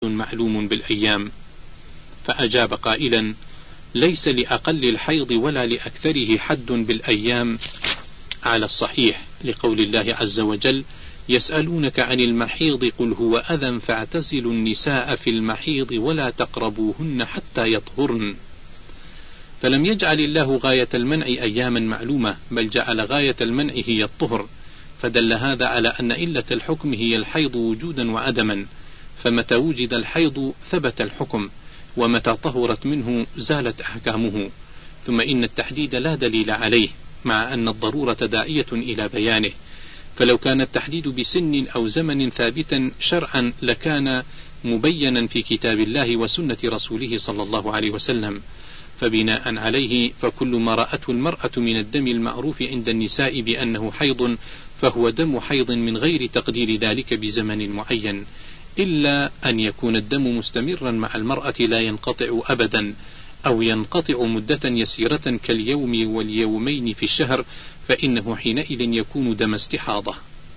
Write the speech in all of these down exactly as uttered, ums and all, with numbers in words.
معلوم بالأيام. فأجاب قائلا: ليس لأقل الحيض ولا لأكثره حد بالأيام على الصحيح، لقول الله عز وجل: يسألونك عن المحيض قل هو أذى فاعتزلوا النساء في المحيض ولا تقربوهن حتى يطهرن. فلم يجعل الله غاية المنع أياما معلومة، بل جعل غاية المنع هي الطهر، فدل هذا على أن علة الحكم هي الحيض وجودا وعدما، فمتى وجد الحيض ثبت الحكم، ومتى طهرت منه زالت أحكامه. ثم إن التحديد لا دليل عليه، مع أن الضرورة داعية إلى بيانه، فلو كان التحديد بسن أو زمن ثابتا شرعا لكان مبينا في كتاب الله وسنة رسوله صلى الله عليه وسلم. فبناء عليه فكل ما رأته المرأة من الدم المعروف عند النساء بأنه حيض فهو دم حيض من غير تقدير ذلك بزمن معين، إلا أن يكون الدم مستمرا مع المرأة لا ينقطع أبدا، أو ينقطع مدة يسيرة كاليوم واليومين في الشهر، فإنه حينئذ يكون دم استحاضة.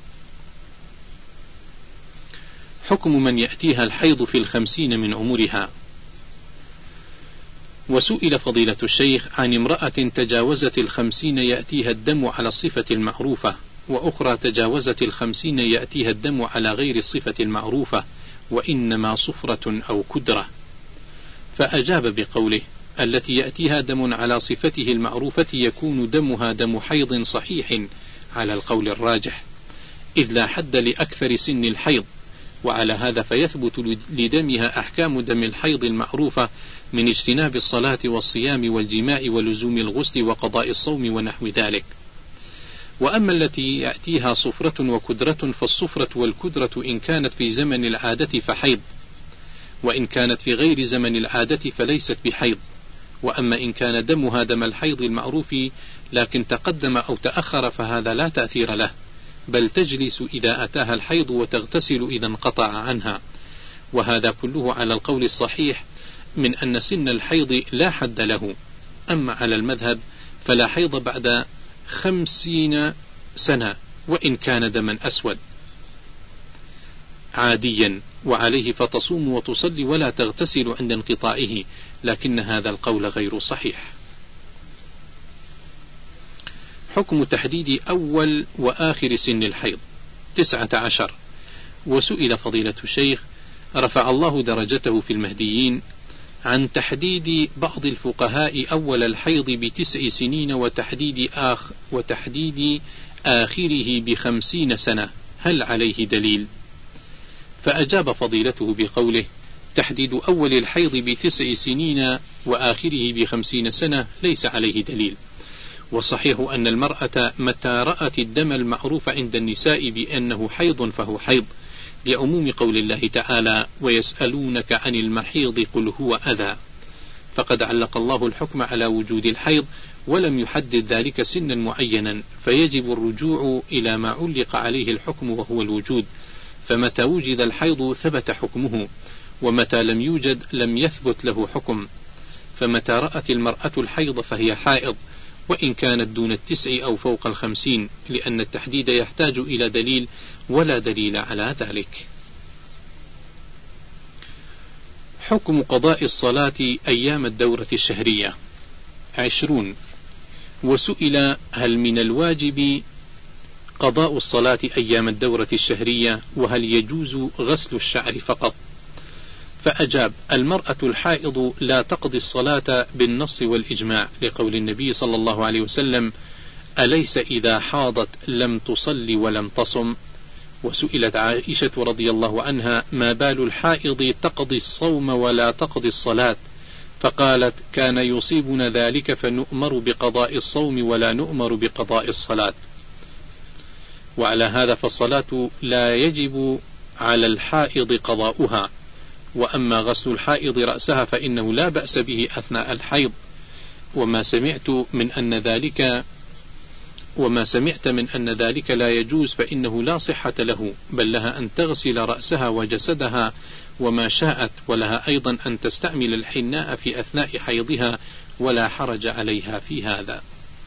حكم من يأتيها الحيض في الخمسين من عمرها. وسئل فضيلة الشيخ عن امرأة تجاوزت الخمسين يأتيها الدم على الصفة المعروفة، وأخرى تجاوزت الخمسين يأتيها الدم على غير الصفة المعروفة، وإنما صفرة أو كدرة. فأجاب بقوله: التي يأتيها دم على صفته المعروفة يكون دمها دم حيض صحيح على القول الراجح، إذ لا حد لأكثر سن الحيض، وعلى هذا فيثبت لدمها أحكام دم الحيض المعروفة من اجتناب الصلاة والصيام والجماع ولزوم الغسل وقضاء الصوم ونحو ذلك. وأما التي يأتيها صفرة وكدرة فالصفرة والكدرة إن كانت في زمن العادة فحيض، وإن كانت في غير زمن العادة فليست بحيض. وأما إن كان دمها دم الحيض المعروف لكن تقدم أو تأخر فهذا لا تأثير له، بل تجلس إذا أتاها الحيض وتغتسل إذا انقطع عنها. وهذا كله على القول الصحيح من أن سن الحيض لا حد له. أما على المذهب فلا حيض بعد خمسين سنة وإن كان دما أسود عاديا، وعليه فتصوم وتصلي ولا تغتسل عند انقطاعه، لكن هذا القول غير صحيح. حكم تحديد أول وآخر سن الحيض. تسعة عشر. وسئل فضيلة الشيخ رفع الله درجته في المهديين عن تحديد بعض الفقهاء أول الحيض بتسع سنين وتحديد, آخ وتحديد آخره بخمسين سنة، هل عليه دليل؟ فأجاب فضيلته بقوله: تحديد أول الحيض بتسع سنين وآخره بخمسين سنة ليس عليه دليل. والصحيح أن المرأة متى رأت الدم المعروف عند النساء بأنه حيض فهو حيض، لعموم قول الله تعالى: ويسألونك عن المحيض قل هو أذى. فقد علق الله الحكم على وجود الحيض ولم يحدد ذلك سنا معينا، فيجب الرجوع إلى ما علق عليه الحكم وهو الوجود، فمتى وجد الحيض ثبت حكمه، ومتى لم يوجد لم يثبت له حكم. فمتى رأت المرأة الحيض فهي حائض، وإن كانت دون التسع أو فوق الخمسين، لأن التحديد يحتاج إلى دليل ولا دليل على ذلك. حكم قضاء الصلاة أيام الدورة الشهرية. عشرون. وسئل هل من الواجب قضاء الصلاة أيام الدورة الشهرية، وهل يجوز غسل الشعر فقط؟ فأجاب: المرأة الحائض لا تقضي الصلاة بالنص والإجماع، لقول النبي صلى الله عليه وسلم: أليس إذا حاضت لم تصلي ولم تصم؟ وسئلت عائشة رضي الله عنها: ما بال الحائض تقضي الصوم ولا تقضي الصلاة؟ فقالت: كان يصيبنا ذلك فنؤمر بقضاء الصوم ولا نؤمر بقضاء الصلاة. وعلى هذا فالصلاة لا يجب على الحائض قضاؤها. وأما غسل الحائض رأسها فإنه لا بأس به أثناء الحيض. وما سمعت من أن ذلك وما سمعت من أن ذلك لا يجوز فإنه لا صحة له، بل لها أن تغسل رأسها وجسدها وما شاءت، ولها أيضا أن تستعمل الحناء في أثناء حيضها، ولا حرج عليها في هذا.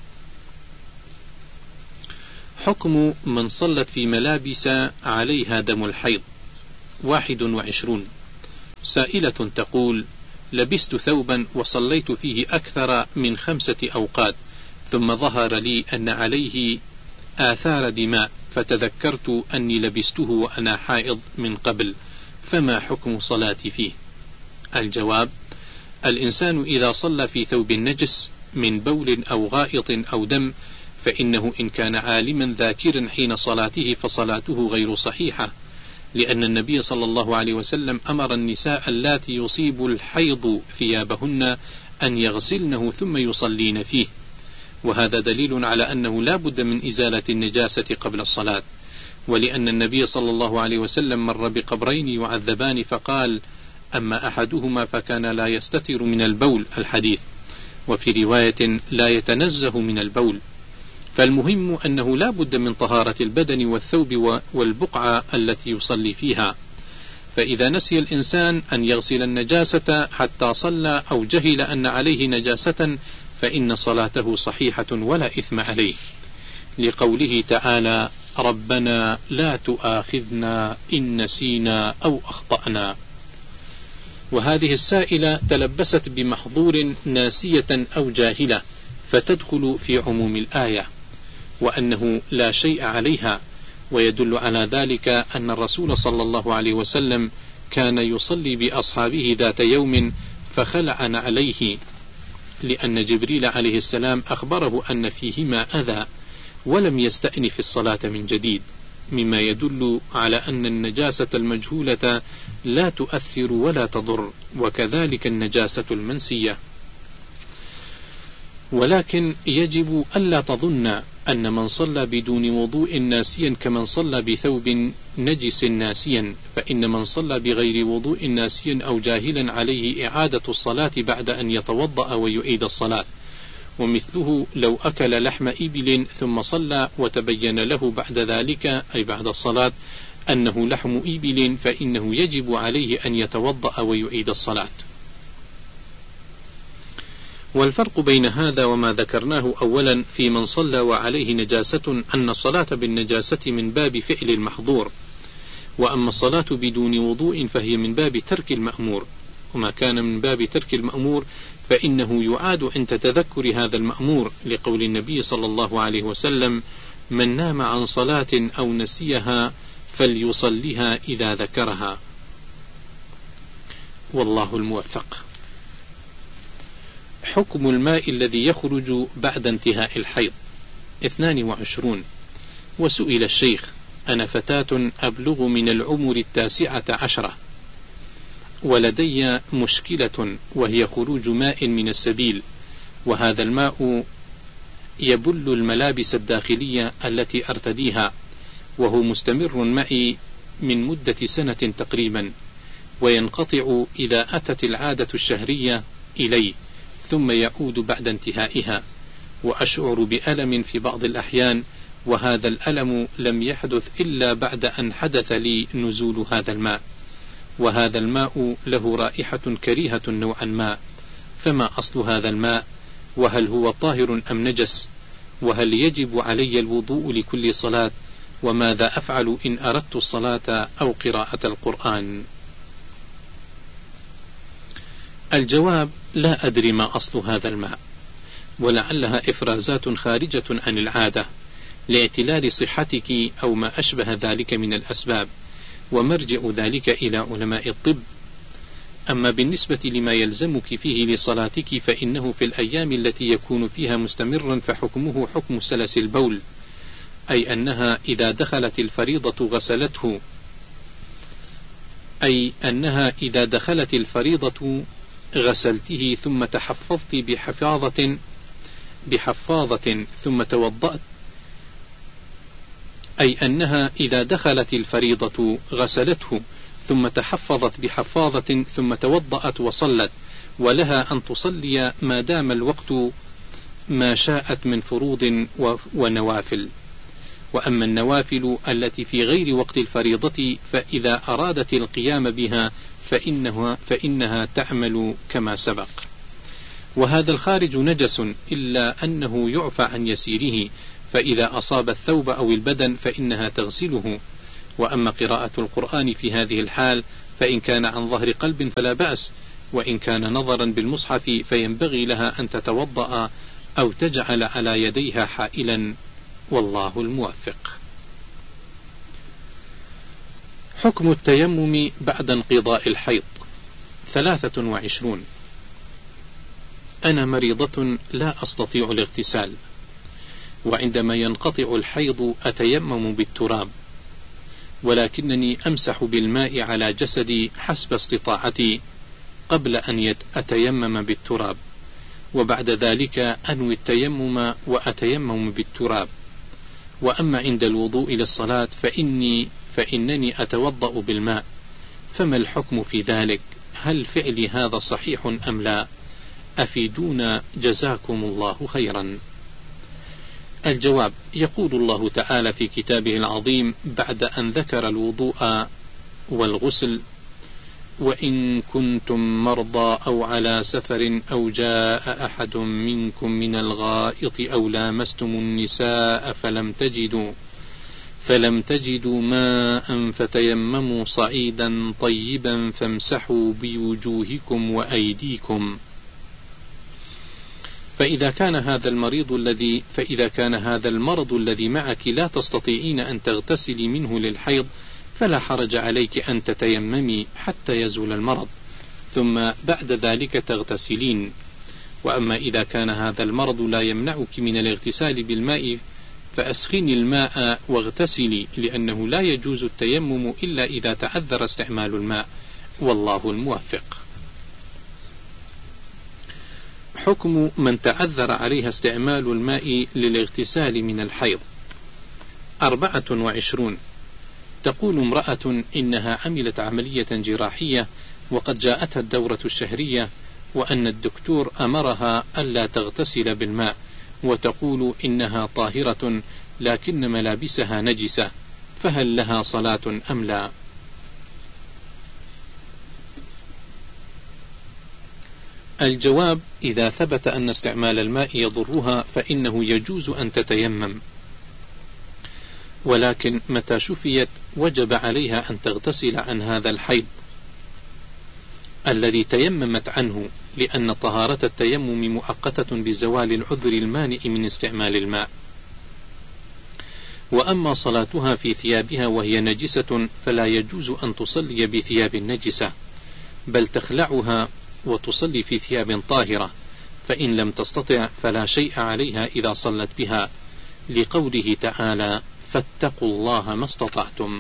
حكم من صلت في ملابس عليها دم الحيض. واحد وعشرون. سائلة تقول: لبست ثوبا وصليت فيه أكثر من خمسة أوقات، ثم ظهر لي أن عليه آثار دماء، فتذكرت أني لبسته وأنا حائض من قبل، فما حكم صلاتي فيه؟ الجواب: الإنسان إذا صلى في ثوب نجس من بول أو غائط أو دم، فإنه إن كان عالما ذاكرا حين صلاته فصلاته غير صحيحة، لأن النبي صلى الله عليه وسلم أمر النساء اللاتي يصيب الحيض ثيابهن أن يغسلنه ثم يصلين فيه، وهذا دليل على أنه لا بد من إزالة النجاسة قبل الصلاة. ولأن النبي صلى الله عليه وسلم مر بقبرين يعذبان فقال: أما أحدهما فكان لا يستتر من البول، الحديث، وفي رواية لا يتنزه من البول. فالمهم أنه لا بد من طهارة البدن والثوب والبقعة التي يصلي فيها، فإذا نسي الإنسان أن يغسل النجاسة حتى صلى أو جهل أن عليه نجاسة فإن صلاته صحيحة ولا إثم عليه، لقوله تعالى: ربنا لا تؤاخذنا إن نسينا أو أخطأنا. وهذه السائلة تلبست بمحظور ناسية أو جاهلة، فتدخل في عموم الآية، وأنه لا شيء عليها، ويدل على ذلك أن الرسول صلى الله عليه وسلم كان يصلي بأصحابه ذات يوم فخلع عليه، لأن جبريل عليه السلام أخبره أن فيهما أذى، ولم يستأنف الصلاة من جديد، مما يدل على أن النجاسة المجهولة لا تؤثر ولا تضر، وكذلك النجاسة المنسية. ولكن يجب ألا تظن أن من صلى بدون وضوء ناسيا كمن صلى بثوب نجس ناسيا، فإن من صلى بغير وضوء ناسيا أو جاهلا عليه إعادة الصلاة بعد أن يتوضأ ويعيد الصلاة. ومثله لو أكل لحم إبل ثم صلى وتبين له بعد ذلك أي بعد الصلاة أنه لحم إبل، فإنه يجب عليه أن يتوضأ ويعيد الصلاة. والفرق بين هذا وما ذكرناه أولا في من صلى وعليه نجاسة أن الصلاة بالنجاسة من باب فعل المحظور، وأما الصلاة بدون وضوء فهي من باب ترك المأمور، وما كان من باب ترك المأمور فإنه يعاد عند تذكر هذا المأمور، لقول النبي صلى الله عليه وسلم: من نام عن صلاة أو نسيها فليصلها إذا ذكرها. والله الموفق. حكم الماء الذي يخرج بعد انتهاء الحيض. اثنان وعشرون. وسئل الشيخ: أنا فتاة أبلغ من العمر التاسعة عشرة، ولدي مشكلة وهي خروج ماء من السبيل، وهذا الماء يبل الملابس الداخلية التي أرتديها، وهو مستمر معي من مدة سنة تقريبا، وينقطع إذا أتت العادة الشهرية إلي، ثم يعود بعد انتهائها، وأشعر بألم في بعض الأحيان، وهذا الألم لم يحدث إلا بعد أن حدث لي نزول هذا الماء، وهذا الماء له رائحة كريهة نوعا ما، فما أصل هذا الماء؟ وهل هو طاهر أم نجس؟ وهل يجب علي الوضوء لكل صلاة؟ وماذا أفعل إن أردت الصلاة أو قراءة القرآن؟ الجواب: لا أدري ما أصل هذا الماء، ولعلها إفرازات خارجة عن العادة لاعتلال صحتك أو ما أشبه ذلك من الأسباب، ومرجع ذلك إلى علماء الطب. أما بالنسبة لما يلزمك فيه لصلاتك فإنه في الأيام التي يكون فيها مستمرا فحكمه حكم سلس البول، أي أنها إذا دخلت الفريضة غسلته، أي أنها إذا دخلت الفريضة غسلته ثم تحفظت بحفاظة بحفاظة ثم توضأت، أي أنها إذا دخلت الفريضة غسلته ثم تحفظت بحفاظة ثم توضأت وصلت، ولها أن تصلي ما دام الوقت ما شاءت من فروض ونوافل. وأما النوافل التي في غير وقت الفريضة فإذا أرادت القيام بها فإنها, فإنها تعمل كما سبق. وهذا الخارج نجس إلا أنه يعفى عن يسيره، فإذا أصاب الثوب أو البدن فإنها تغسله. وأما قراءة القرآن في هذه الحال فإن كان عن ظهر قلب فلا بأس، وإن كان نظرا بالمصحف فينبغي لها أن تتوضأ أو تجعل على يديها حائلا، والله الموفق. حكم التيمم بعد انقضاء الحيض. ثلاثة وعشرون. أنا مريضة لا أستطيع الاغتسال، وعندما ينقطع الحيض أتيمم بالتراب، ولكنني أمسح بالماء على جسدي حسب استطاعتي قبل أن أتيمم بالتراب، وبعد ذلك أنوي التيمم وأتيمم بالتراب. وأما عند الوضوء للصلاة فإني فإنني أتوضأ بالماء، فما الحكم في ذلك؟ هل فعلي هذا صحيح أم لا؟ أفيدونا جزاكم الله خيرا. الجواب: يقول الله تعالى في كتابه العظيم بعد أن ذكر الوضوء والغسل: وإن كنتم مرضى أو على سفر أو جاء أحد منكم من الغائط أو لامستم النساء فلم تجدوا فلم تجدوا ماء فتيمموا صعيدا طيبا فامسحوا بوجوهكم وأيديكم. فإذا كان هذا المريض الذي فإذا كان هذا المرض الذي معك لا تستطيعين أن تغتسلي منه للحيض، فلا حرج عليك أن تتيممي حتى يزول المرض، ثم بعد ذلك تغتسلين. وأما إذا كان هذا المرض لا يمنعك من الاغتسال بالماء فأسخني الماء واغتسلي، لأنه لا يجوز التيمم إلا إذا تعذر استعمال الماء، والله الموفق. حكم من تعذر عليها استعمال الماء للاغتسال من الحيض. أربعة وعشرون. تقول امرأة إنها عملت عملية جراحية وقد جاءتها الدورة الشهرية، وأن الدكتور أمرها ألا تغتسل بالماء، وتقول إنها طاهرة لكن ملابسها نجسة، فهل لها صلاة أم لا؟ الجواب: إذا ثبت أن استعمال الماء يضرها فإنه يجوز أن تتيمم، ولكن متى شفيت وجب عليها أن تغتسل عن هذا الحيض الذي تيممت عنه، لأن طهارة التيمم مؤقتة بزوال العذر المانع من استعمال الماء. وأما صلاتها في ثيابها وهي نجسة فلا يجوز أن تصلي بثياب نجسة، بل تخلعها وتصلي في ثياب طاهرة، فإن لم تستطع فلا شيء عليها إذا صلت بها، لقوله تعالى: فاتقوا الله ما استطعتم.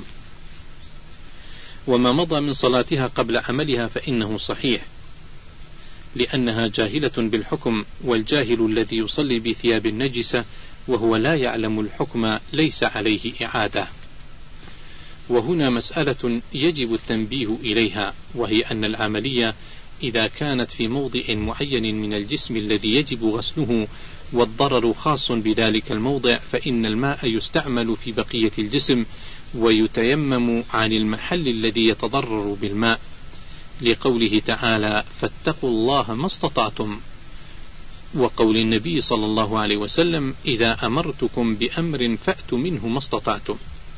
وما مضى من صلاتها قبل عملها فإنه صحيح، لأنها جاهلة بالحكم، والجاهل الذي يصلي بثياب النجسة وهو لا يعلم الحكم ليس عليه إعادة. وهنا مسألة يجب التنبيه إليها، وهي أن العملية إذا كانت في موضع معين من الجسم الذي يجب غسله والضرر خاص بذلك الموضع، فإن الماء يستعمل في بقية الجسم ويتيمم عن المحل الذي يتضرر بالماء، لقوله تعالى: فاتقوا الله ما استطعتم، وقول النبي صلى الله عليه وسلم: إذا أمرتكم بأمر فأتوا منه ما استطعتم.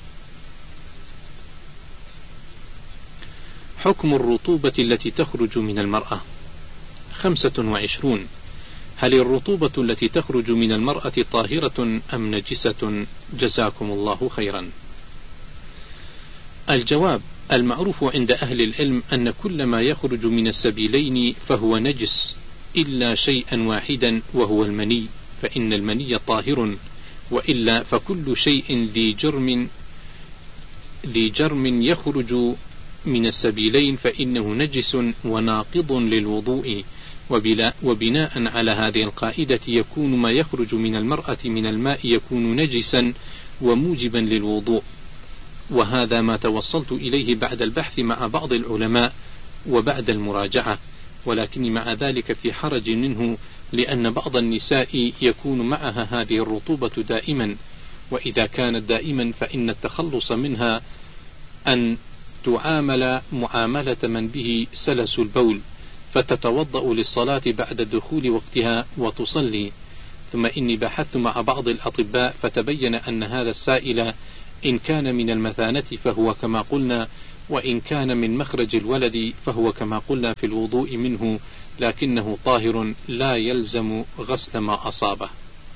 حكم الرطوبة التي تخرج من المرأة. خمسة وعشرون. هل الرطوبة التي تخرج من المرأة طاهرة أم نجسة؟ جزاكم الله خيرا. الجواب: المعروف عند أهل العلم أن كل ما يخرج من السبيلين فهو نجس، إلا شيئا واحدا وهو المني، فإن المني طاهر، وإلا فكل شيء ذي جرم ذي جرم يخرج من السبيلين فإنه نجس وناقض للوضوء. وبناء على هذه القاعدة يكون ما يخرج من المرأة من الماء يكون نجسا وموجبا للوضوء، وهذا ما توصلت إليه بعد البحث مع بعض العلماء وبعد المراجعة، ولكن مع ذلك في حرج منه، لأن بعض النساء يكون معها هذه الرطوبة دائما، وإذا كانت دائما فإن التخلص منها أن تعامل معاملة من به سلس البول، فتتوضأ للصلاة بعد دخول وقتها وتصلي. ثم إني بحثت مع بعض الأطباء فتبين أن هذا السائل إن كان من المثانة فهو كما قلنا وإن كان من مخرج الولد فهو كما قلنا في الوضوء منه، لكنه طاهر لا يلزم غسل ما أصابه.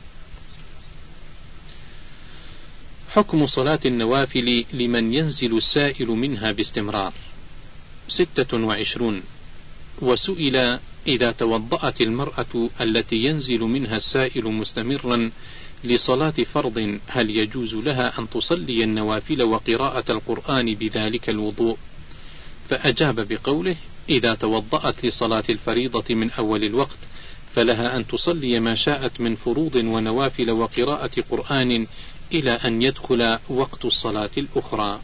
حكم صلاة النوافل لمن ينزل السائل منها باستمرار. ستة وعشرون. وسئل: إذا توضأت المرأة التي ينزل منها السائل مستمرا لصلاة فرض هل يجوز لها أن تصلي النوافل وقراءة القرآن بذلك الوضوء؟ فأجاب بقوله: إذا توضأت لصلاة الفريضة من أول الوقت فلها أن تصلي ما شاءت من فروض ونوافل وقراءة قرآن إلى أن يدخل وقت الصلاة الأخرى.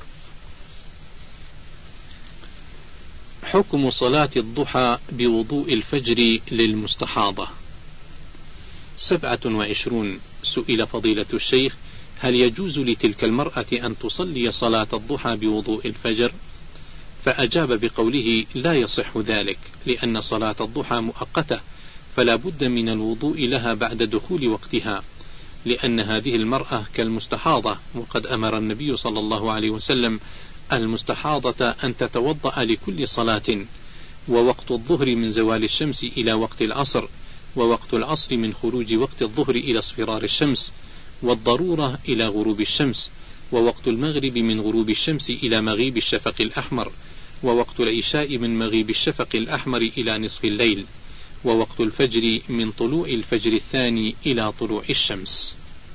حكم صلاة الضحى بوضوء الفجر للمستحاضة. سبعة وعشرون. سئل فضيلة الشيخ: هل يجوز لتلك المرأة أن تصلي صلاة الضحى بوضوء الفجر؟ فأجاب بقوله: لا يصح ذلك، لأن صلاة الضحى مؤقتة فلا بد من الوضوء لها بعد دخول وقتها، لأن هذه المرأة كالمستحاضة، وقد أمر النبي صلى الله عليه وسلم المستحاضة أن تتوضأ لكل صلاة، ووقت الظهر من زوال الشمس إلى وقت العصر، ووقت العصر من خروج وقت الظهر إلى اصفرار الشمس، والضرورة إلى غروب الشمس، ووقت المغرب من غروب الشمس إلى مغيب الشفق الأحمر، ووقت العشاء من مغيب الشفق الأحمر إلى نصف الليل، ووقت الفجر من طلوع الفجر الثاني إلى طلوع الشمس.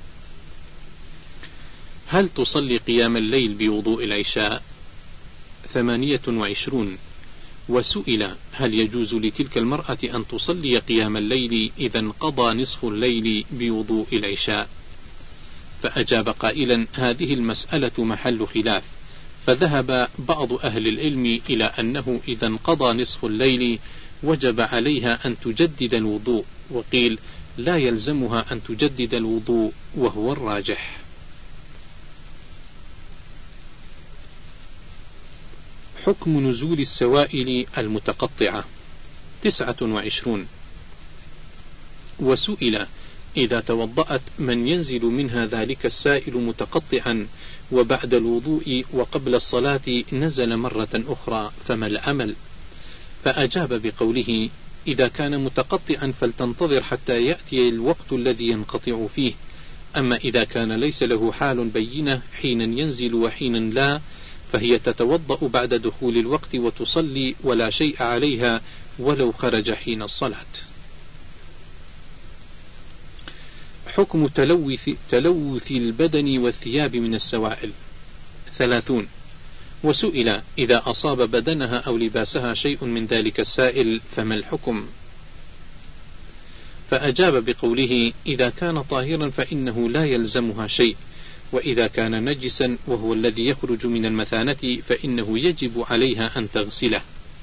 هل تصلي قيام الليل بوضوء العشاء؟ ثمانية وعشرون. وسئل: هل يجوز لتلك المرأة أن تصلي قيام الليل إذا انقضى نصف الليل بوضوء العشاء؟ فأجاب قائلا: هذه المسألة محل خلاف، فذهب بعض أهل العلم إلى أنه إذا انقضى نصف الليل وجب عليها أن تجدد الوضوء، وقيل لا يلزمها أن تجدد الوضوء وهو الراجح. حكم نزول السوائل المتقطعة. تسعة وعشرون. وسئل: إذا توضأت من ينزل منها ذلك السائل متقطعا وبعد الوضوء وقبل الصلاة نزل مرة أخرى فما العمل؟ فأجاب بقوله: إذا كان متقطعا فلتنتظر حتى يأتي الوقت الذي ينقطع فيه، أما إذا كان ليس له حال بينة حينا ينزل وحينا لا، فهي تتوضأ بعد دخول الوقت وتصلي ولا شيء عليها ولو خرج حين الصلاة. حكم تلوث, تلوث البدن والثياب من السوائل. ثلاثون. وسئل: إذا أصاب بدنها أو لباسها شيء من ذلك السائل فما الحكم؟ فأجاب بقوله: إذا كان طاهرا فإنه لا يلزمها شيء، وإذا كان نجسا وهو الذي يخرج من المثانة فإنه يجب عليها أن تغسله.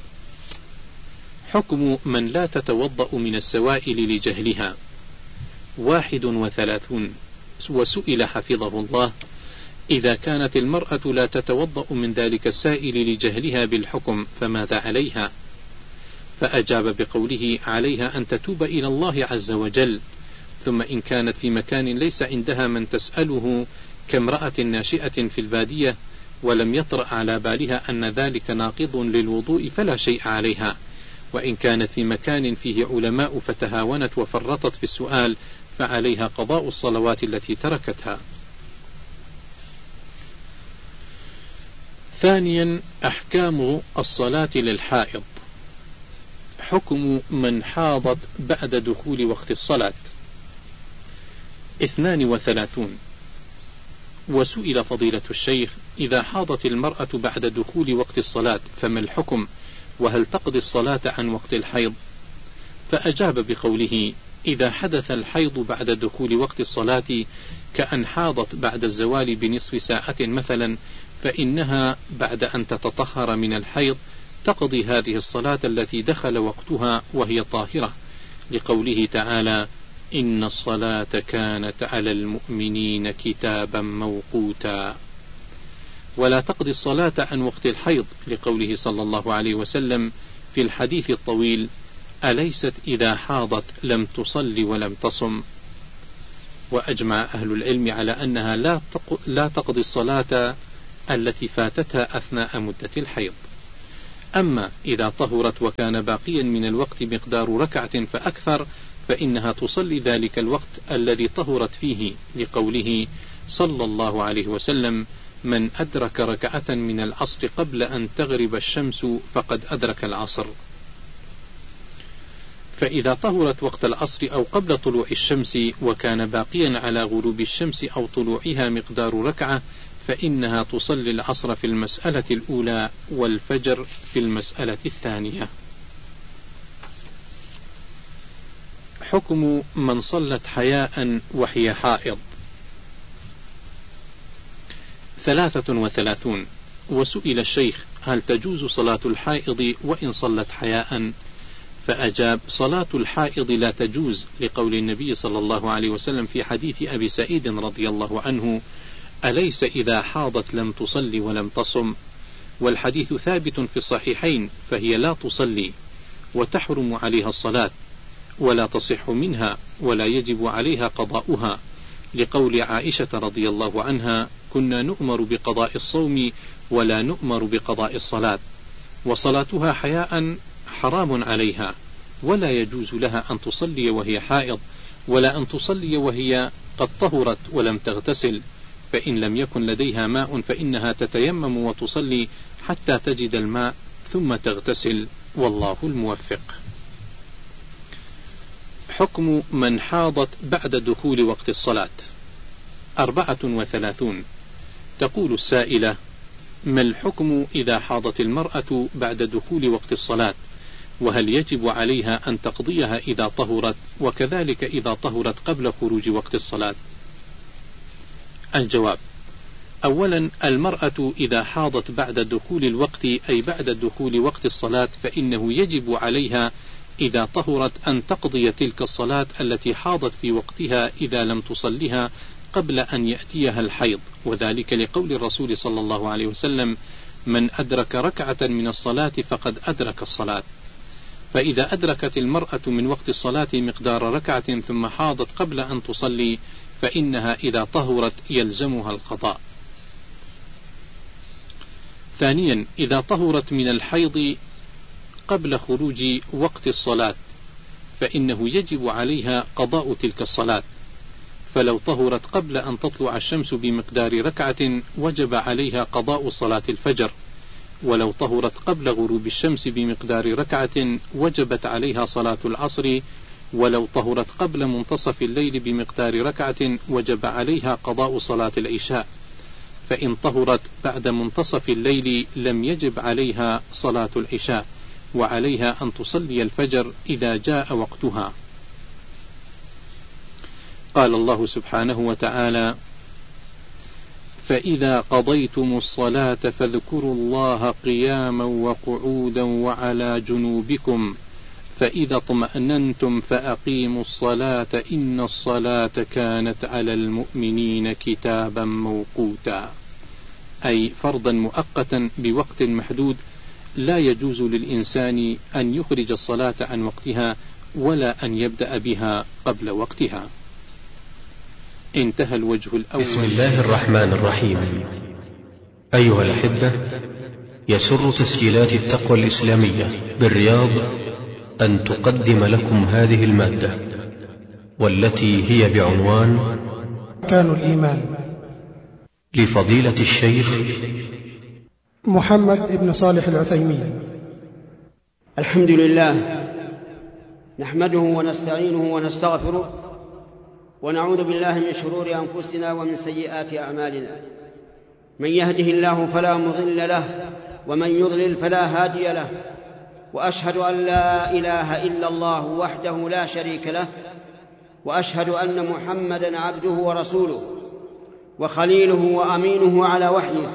حكم من لا تتوضأ من السوائل لجهلها. واحد وثلاثون. وسئل حفظه الله: إذا كانت المرأة لا تتوضأ من ذلك السائل لجهلها بالحكم فماذا عليها؟ فأجاب بقوله: عليها أن تتوب إلى الله عز وجل، ثم إن كانت في مكان ليس عندها من تسأله كامرأة ناشئة في البادية ولم يطرأ على بالها أن ذلك ناقض للوضوء فلا شيء عليها، وإن كانت في مكان فيه علماء فتهاونت وفرطت في السؤال فعليها قضاء الصلوات التي تركتها. ثانيا: أحكام الصلاة للحائض. حكم من حاضت بعد دخول وقت الصلاة. اثنان وثلاثون. وسئل فضيلة الشيخ: إذا حاضت المرأة بعد دخول وقت الصلاة فما الحكم، وهل تقضي الصلاة عن وقت الحيض؟ فأجاب بقوله: إذا حدث الحيض بعد دخول وقت الصلاة كأن حاضت بعد الزوال بنصف ساعة مثلا، فإنها بعد أن تتطهر من الحيض تقضي هذه الصلاة التي دخل وقتها وهي طاهرة، لقوله تعالى: إن الصلاة كانت على المؤمنين كتابا موقوتا. ولا تقضي الصلاة عن وقت الحيض، لقوله صلى الله عليه وسلم في الحديث الطويل: أليست إذا حاضت لم تصل ولم تصم؟ وأجمع أهل العلم على أنها لا لا تقضي الصلاة التي فاتتها أثناء مدة الحيض. أما إذا طهرت وكان باقيا من الوقت مقدار ركعة فأكثر فإنها تصلي ذلك الوقت الذي طهرت فيه، لقوله صلى الله عليه وسلم: من أدرك ركعة من العصر قبل أن تغرب الشمس فقد أدرك العصر. فإذا طهرت وقت العصر أو قبل طلوع الشمس وكان باقيا على غروب الشمس أو طلوعها مقدار ركعة فإنها تصلي العصر في المسألة الأولى والفجر في المسألة الثانية. حكم من صلت حياء وهي حائض. ثلاثة وثلاثون. وسئل الشيخ: هل تجوز صلاة الحائض وإن صلت حياء؟ فأجاب: صلاة الحائض لا تجوز، لقول النبي صلى الله عليه وسلم في حديث أبي سعيد رضي الله عنه: أليس إذا حاضت لم تصلي ولم تصم؟ والحديث ثابت في الصحيحين، فهي لا تصلي وتحرم عليها الصلاة ولا تصح منها ولا يجب عليها قضاؤها، لقول عائشة رضي الله عنها: كنا نؤمر بقضاء الصوم ولا نؤمر بقضاء الصلاة، وصلاتها حياء حرام عليها، ولا يجوز لها أن تصلي وهي حائض، ولا أن تصلي وهي قد طهرت ولم تغتسل، فإن لم يكن لديها ماء فإنها تتيمم وتصلي حتى تجد الماء ثم تغتسل، والله الموفق. حكم من حاضت بعد دخول وقت الصلاة. أربعة وثلاثون. تقول السائلة: ما الحكم إذا حاضت المرأة بعد دخول وقت الصلاة؟ وهل يجب عليها أن تقضيها إذا طهرت، وكذلك إذا طهرت قبل خروج وقت الصلاة؟ الجواب: أولا، المرأة إذا حاضت بعد دخول الوقت أي بعد دخول وقت الصلاة فإنه يجب عليها إذا طهرت أن تقضي تلك الصلاة التي حاضت في وقتها إذا لم تصلها قبل أن يأتيها الحيض، وذلك لقول الرسول صلى الله عليه وسلم: من أدرك ركعة من الصلاة فقد أدرك الصلاة. فإذا أدركت المرأة من وقت الصلاة مقدار ركعة ثم حاضت قبل أن تصلي فإنها إذا طهرت يلزمها القضاء. ثانيا، إذا طهرت من الحيض قبل خروج وقت الصلاة فإنه يجب عليها قضاء تلك الصلاة، فلو طهرت قبل أن تطلع الشمس بمقدار ركعة وجب عليها قضاء صلاة الفجر، ولو طهرت قبل غروب الشمس بمقدار ركعة وجبت عليها صلاة العصر، ولو طهرت قبل منتصف الليل بمقدار ركعة وجب عليها قضاء صلاة العشاء، فإن طهرت بعد منتصف الليل لم يجب عليها صلاة العشاء، وعليها أن تصلي الفجر إذا جاء وقتها. قال الله سبحانه وتعالى: فإذا قضيتم الصلاة فاذكروا الله قياما وقعودا وعلى جنوبكم فإذا اطمأننتم فأقيموا الصلاة إن الصلاة كانت على المؤمنين كتابا موقوتا، أي فرضا مؤقتا بوقت محدود لا يجوز للإنسان أن يخرج الصلاة عن وقتها ولا أن يبدأ بها قبل وقتها. انتهى الوجه الأول. بسم الله الرحمن الرحيم. أيها الأحبة، يسر تسجيلات التقوى الإسلامية بالرياض أن تقدم لكم هذه المادة، والتي هي بعنوان أركان الإيمان، لفضيلة الشيخ محمد بن صالح العثيمين. الحمد لله، نحمده ونستعينه ونستغفره، ونعوذ بالله من شرور أنفسنا ومن سيئات أعمالنا. من يهده الله فلا مضل له، ومن يضلل فلا هادي له، وأشهد أن لا إله إلا الله وحده لا شريك له، وأشهد أن محمدًا عبده ورسوله وخليله وأمينه على وحيه،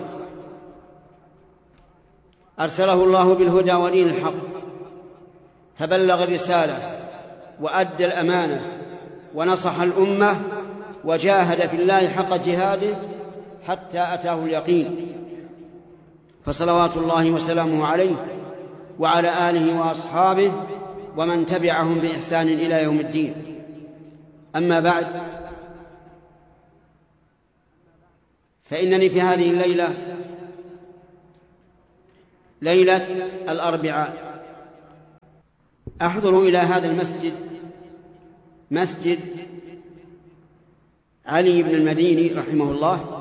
أرسله الله بالهدى ودين الحق، فبلغ الرسالة وأدى الأمانة ونصح الأمة وجاهد في الله حق جهاده حتى أتاه اليقين، فصلوات الله وسلامه عليه وعلى آله وأصحابه ومن تبعهم بإحسان إلى يوم الدين. أما بعد، فإنني في هذه الليلة ليلة الأربعاء أحضر إلى هذا المسجد، مسجد علي بن المديني رحمه الله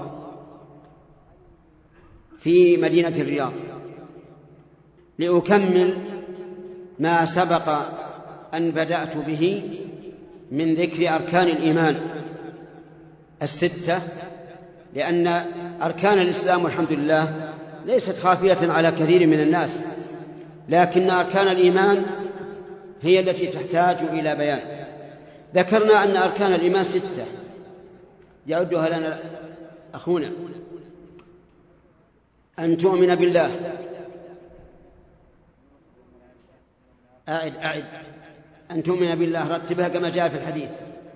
في مدينة الرياض، لأكمل ما سبق أن بدأت به من ذكر أركان الإيمان الستة، لأن أركان الإسلام والحمد لله ليست خافية على كثير من الناس، لكن أركان الإيمان هي التي تحتاج إلى بيان. ذكرنا أن أركان الإيمان ستة يعدها لنا أخونا: أن تؤمن بالله، أعد أعد أن تؤمن بالله، رتبها كما جاء في الحديث: